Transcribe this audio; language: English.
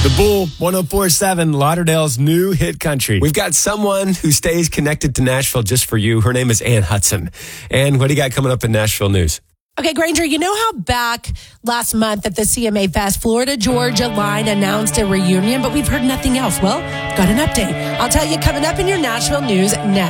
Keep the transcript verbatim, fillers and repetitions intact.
The Bull, one oh four point seven, Lauderdale's new hit country. We've got someone who stays connected to Nashville just for you. Her name is Ann Hudson. Ann, what do you got coming up in Nashville news? Okay, Granger, you know how back last month at the C M A Fest, Florida Georgia Line announced a reunion, but we've heard nothing else? Well, got an update. I'll tell you coming up in your Nashville news next.